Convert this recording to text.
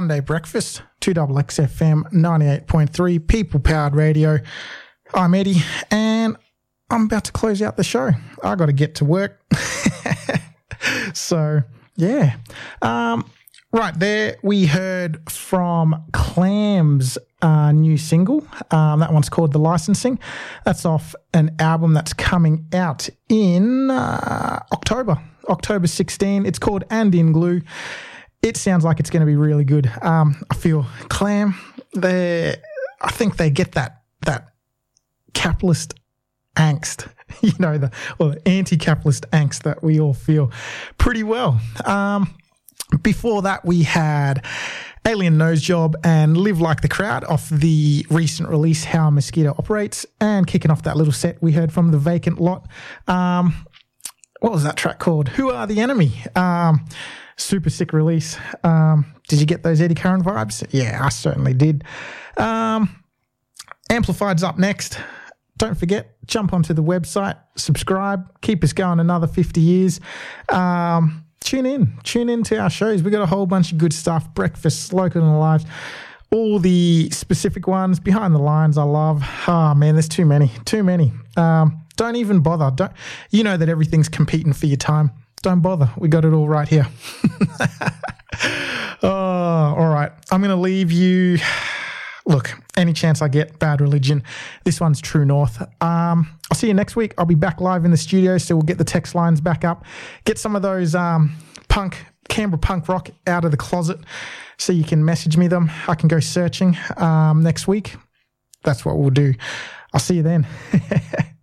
Sunday breakfast, 2XXFM 98.3, people-powered radio. I'm Eddie, and I'm about to close out the show. I got to get to work. So, yeah. Right there, we heard from Clams' new single. That one's called The Licensing. That's off an album that's coming out in October 16. It's called And In Glue. It sounds like it's going to be really good. I feel Clam, I think they get that capitalist angst, the anti-capitalist angst that we all feel pretty well. Before that, we had Alien Nose Job and Live Like the Crowd off the recent release, How a Mosquito Operates. And kicking off that little set, we heard from The Vacant Lot. What was that track called? Who Are the Enemy? Super sick release. Did you get those Eddie Curran vibes? Yeah, I certainly did. Amplified's up next. Don't forget, jump onto the website, subscribe, keep us going another 50 years. Tune in to our shows. We got a whole bunch of good stuff. Breakfast, Local and Alive, all the specific ones, Behind the Lines I love. Oh man, there's too many. Don't even bother. You know that everything's competing for your time. Don't bother. We got it all right here. Oh, all right. I'm going to leave you. Look, any chance I get, Bad Religion. This one's True North. I'll see you next week. I'll be back live in the studio, so we'll get the text lines back up. Get some of those Canberra punk rock out of the closet so you can message me them. I can go searching next week. That's what we'll do. I'll see you then.